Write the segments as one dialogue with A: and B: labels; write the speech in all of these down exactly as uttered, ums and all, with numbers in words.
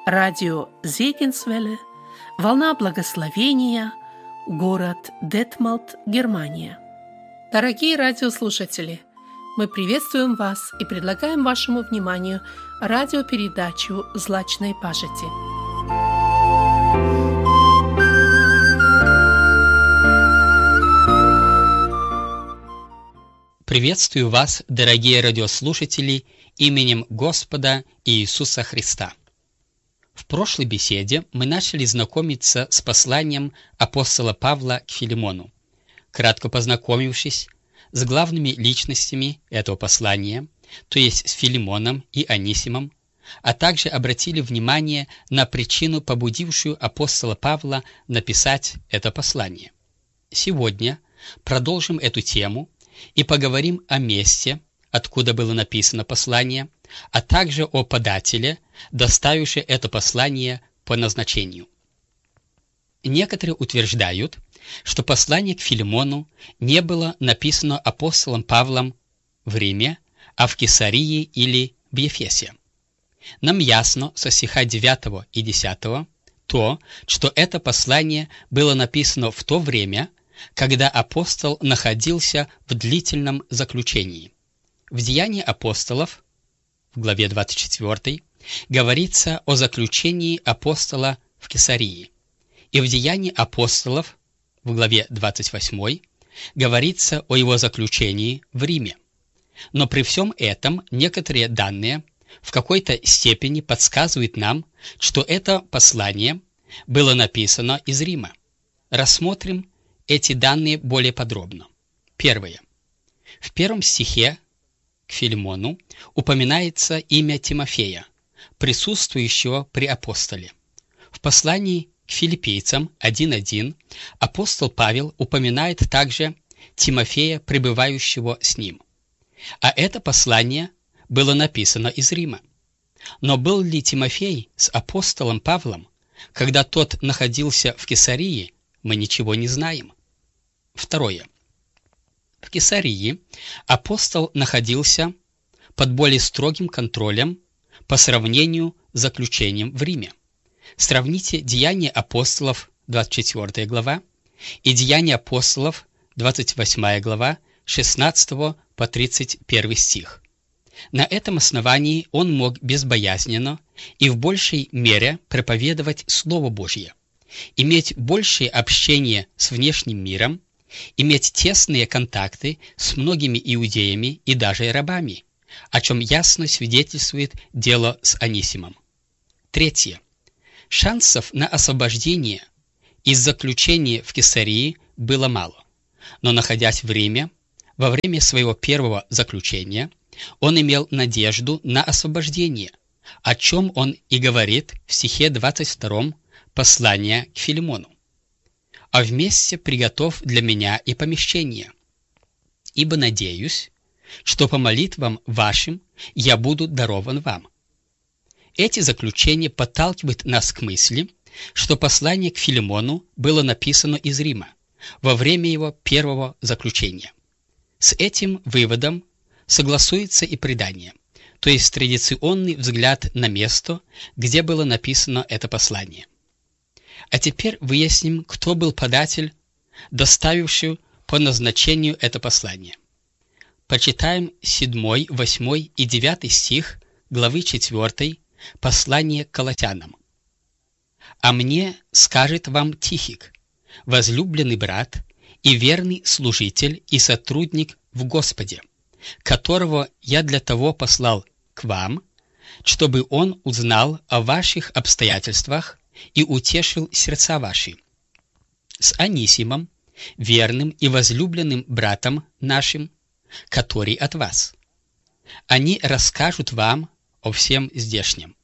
A: Радио Зегенсвелле, Волна Благословения, город Детмалт, Германия. Дорогие радиослушатели, мы приветствуем вас и предлагаем вашему вниманию радиопередачу «Злачной пажити».
B: Приветствую вас, дорогие радиослушатели, именем Господа Иисуса Христа. В прошлой беседе мы начали знакомиться с посланием апостола Павла к Филимону, кратко познакомившись с главными личностями этого послания, то есть с Филимоном и Анисимом, а также обратили внимание на причину, побудившую апостола Павла написать это послание. Сегодня продолжим эту тему и поговорим о месте, откуда было написано послание, а также о подателе, доставившем это послание по назначению. Некоторые утверждают, что послание к Филимону не было написано апостолом Павлом в Риме, а в Кесарии или в Ефесе. Нам ясно со стиха девятого и десятого то, что это послание было написано в то время, когда апостол находился в длительном заключении. В Деянии апостолов, в главе двадцать четвёртой, говорится о заключении апостола в Кесарии, и в Деянии апостолов, в главе двадцать восьмой, говорится о его заключении в Риме. Но при всем этом некоторые данные в какой-то степени подсказывают нам, что это послание было написано из Рима. Рассмотрим эти данные более подробно. Первое. В первом стихе к Филимону упоминается имя Тимофея, присутствующего при апостоле. В послании к филиппийцам один один апостол Павел упоминает также Тимофея, пребывающего с ним. А это послание было написано из Рима. Но был ли Тимофей с апостолом Павлом, когда тот находился в Кесарии, мы ничего не знаем. Второе. В Кесарии апостол находился под более строгим контролем по сравнению с заключением в Риме. Сравните Деяния апостолов, двадцать четвёртая глава, и Деяния апостолов, двадцать восьмая глава, шестнадцатого по тридцать первый стих. На этом основании он мог безбоязненно и в большей мере проповедовать Слово Божье, иметь большее общение с внешним миром, иметь тесные контакты с многими иудеями и даже рабами, о чем ясно свидетельствует дело с Анисимом. Третье. Шансов на освобождение из заключения в Кесарии было мало, но, находясь в Риме, во время своего первого заключения, он имел надежду на освобождение, о чем он и говорит в стихе двадцать втором послания к Филимону. «А вместе приготовь для меня и помещение, ибо надеюсь, что по молитвам вашим я буду дарован вам». Эти заключения подталкивают нас к мысли, что послание к Филимону было написано из Рима во время его первого заключения. С этим выводом согласуется и предание, то есть традиционный взгляд на место, где было написано это послание. А теперь выясним, кто был податель, доставивший по назначению это послание. Прочитаем седьмой, восьмой и девятый стих главы четвёртой послания к Колоссянам. «А мне скажет вам Тихик, возлюбленный брат и верный служитель и сотрудник в Господе, которого я для того послал к вам, чтобы он узнал о ваших обстоятельствах и утешил сердца ваши. С Анисимом, верным и возлюбленным братом нашим, который от вас. Они расскажут вам о всем здешнем».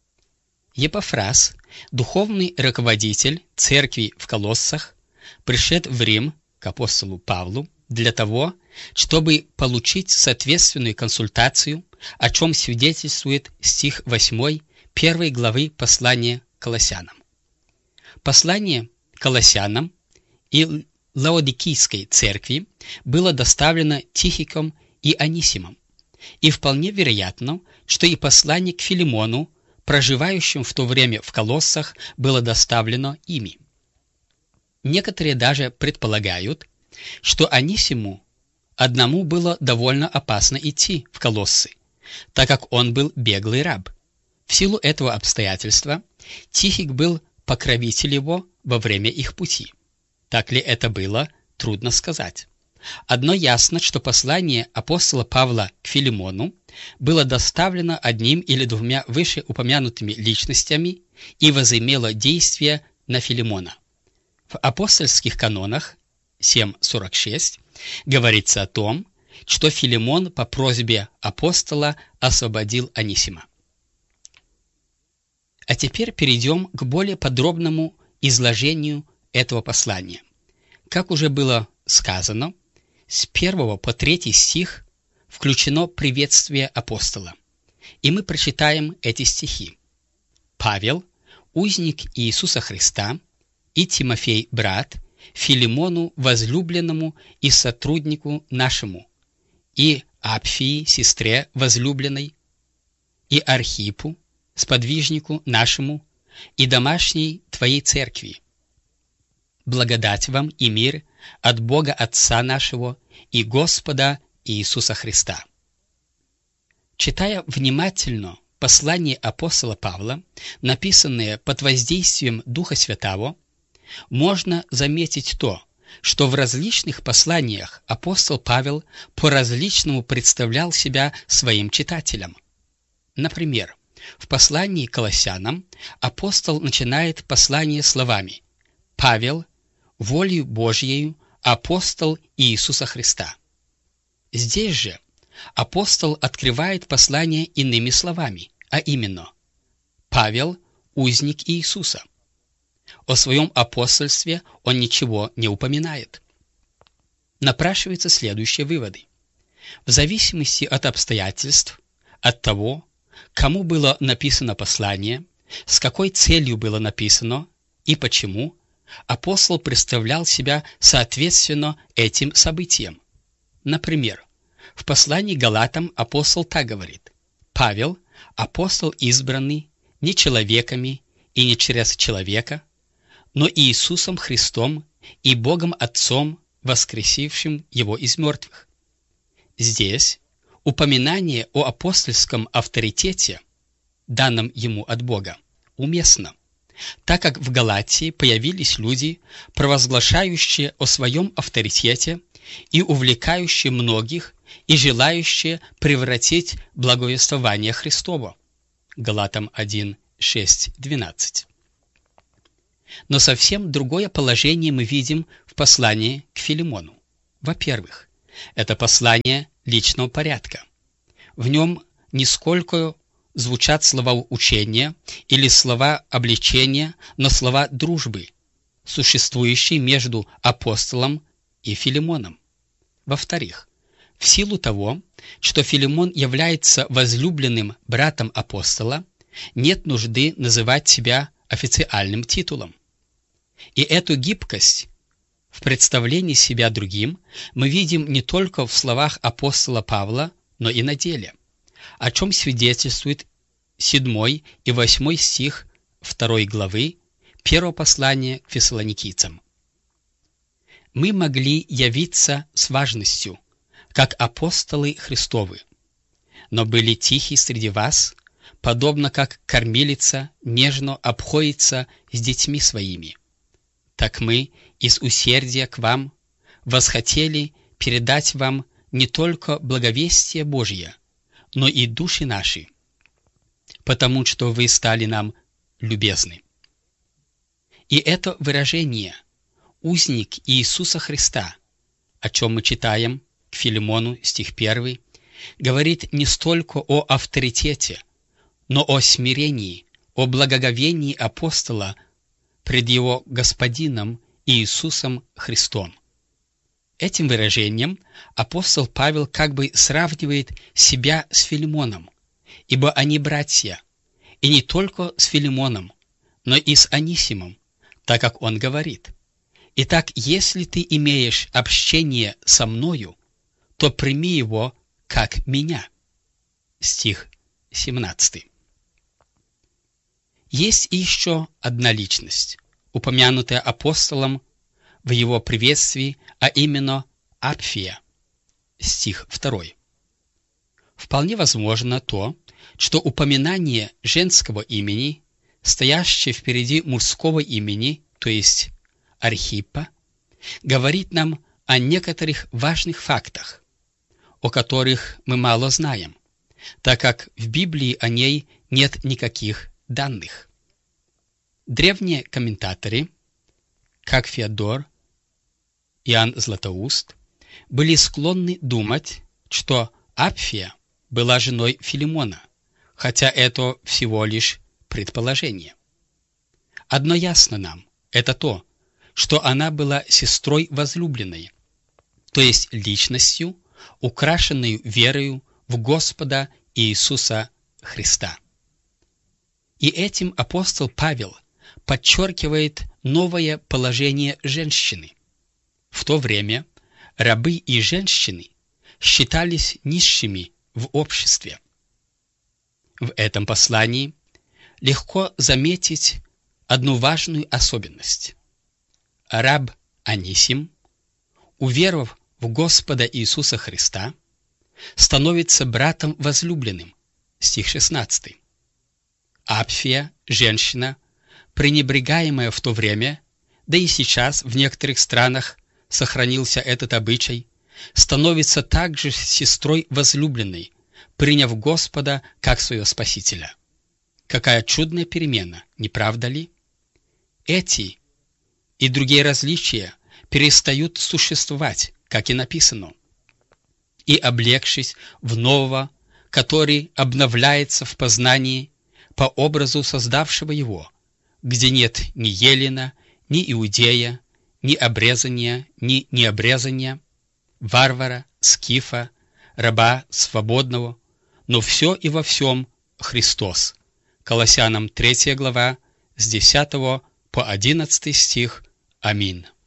B: Епафрас, духовный руководитель церкви в Колоссах, пришед в Рим к апостолу Павлу для того, чтобы получить соответственную консультацию, о чем свидетельствует стих восьмой первой главы послания к Колоссянам. Послание к Колоссянам и Лаодикийской церкви было доставлено Тихиком и Анисимом, и вполне вероятно, что и послание к Филимону проживающим в то время в Колоссах, было доставлено ими. Некоторые даже предполагают, что Анисиму одному было довольно опасно идти в Колоссы, так как он был беглый раб. В силу этого обстоятельства Тихик был покровитель его во время их пути. Так ли это было, трудно сказать. Одно ясно, что послание апостола Павла к Филимону было доставлено одним или двумя вышеупомянутыми личностями и возымело действие на Филимона. В апостольских канонах семь сорок шесть говорится о том, что Филимон по просьбе апостола освободил Анисима. А теперь перейдем к более подробному изложению этого послания. Как уже было сказано, с первого по третий стих включено приветствие апостола. И мы прочитаем эти стихи. «Павел, узник Иисуса Христа, и Тимофей, брат, Филимону, возлюбленному и сотруднику нашему, и Апфии, сестре возлюбленной, и Архипу, сподвижнику нашему, и домашней твоей церкви. Благодать вам и мир от Бога Отца нашего и Господа Иисуса Христа». Читая внимательно послание апостола Павла, написанное под воздействием Духа Святого, можно заметить то, что в различных посланиях апостол Павел по-различному представлял себя своим читателям. Например, в послании к Колоссянам апостол начинает послание словами «Павел, волею Божьею, апостол Иисуса Христа». Здесь же апостол открывает послание иными словами, а именно «Павел, узник Иисуса». О своем апостольстве он ничего не упоминает. Напрашиваются следующие выводы. В зависимости от обстоятельств, от того, кому было написано послание, с какой целью было написано и почему, апостол представлял себя соответственно этим событиям. Например, в послании к Галатам апостол так говорит: «Павел, апостол избранный не человеками и не через человека, но Иисусом Христом и Богом Отцом, воскресившим Его из мертвых». Здесь упоминание о апостольском авторитете, данном ему от Бога, уместно, так как в Галатии появились люди, провозглашающие о своем авторитете и увлекающие многих и желающие превратить благовествование Христово. Галатам один, шесть, двенадцать. Но совсем другое положение мы видим в послании к Филимону. Во-первых, это послание личного порядка. В нем нисколько звучат слова учения или слова обличения, но слова дружбы, существующие между апостолом и Филимоном. Во-вторых, в силу того, что Филимон является возлюбленным братом апостола, нет нужды называть себя официальным титулом. И эту гибкость в представлении себя другим мы видим не только в словах апостола Павла, но и на деле, о чем свидетельствует седьмой и восьмой стих второй главы первого послания к фессалоникийцам. «Мы могли явиться с важностью, как апостолы Христовы, но были тихи среди вас, подобно как кормилица нежно обходится с детьми своими. Так мы из усердия к вам восхотели передать вам не только благовестие Божье, но и души наши, потому что вы стали нам любезны». И это выражение «узник Иисуса Христа», о чем мы читаем к Филимону, стих первый, говорит не столько о авторитете, но о смирении, о благоговении апостола пред его Господином Иисусом Христом. Этим выражением апостол Павел как бы сравнивает себя с Филимоном, ибо они братья, и не только с Филимоном, но и с Анисимом, так как он говорит: «Итак, если ты имеешь общение со мною, то прими его как меня». Стих семнадцатый. Есть и еще одна личность, упомянутая апостолом в его приветствии, а именно Апфия, стих второй. Вполне возможно то, что упоминание женского имени, стоящее впереди мужского имени, то есть Архиппа, говорит нам о некоторых важных фактах, о которых мы мало знаем, так как в Библии о ней нет никаких данных. Древние комментаторы, как Феодор, Иоанн Златоуст, были склонны думать, что Апфия была женой Филимона, хотя это всего лишь предположение. Одно ясно нам – это то, что она была сестрой возлюбленной, то есть личностью, украшенной верою в Господа Иисуса Христа. И этим апостол Павел подчеркивает новое положение женщины. В то время рабы и женщины считались низшими в обществе. В этом послании легко заметить одну важную особенность. Раб Анисим, уверовав в Господа Иисуса Христа, становится братом возлюбленным, стих шестнадцатый. Апфия, женщина, пренебрегаемая в то время, да и сейчас в некоторых странах сохранился этот обычай, становится также сестрой возлюбленной, приняв Господа как своего Спасителя. Какая чудная перемена, не правда ли? Эти и другие различия перестают существовать, как и написано, и, облегшись в нового, который обновляется в познании по образу создавшего его, где нет ни елена, ни иудея, ни обрезания, ни необрезания, варвара, скифа, раба свободного, но все и во всем Христос. Колоссянам третья глава, с десятого по одиннадцатый стих. Аминь.